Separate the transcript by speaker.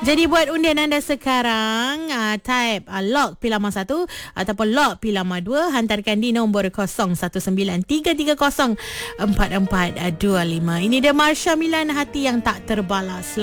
Speaker 1: Jadi buat undian anda sekarang, type log Pilama 1 ataupun log Pilama 2, hantarkan di nombor 0193304425. Ini dia Marsha Milan, Hati Yang Tak Terbalas.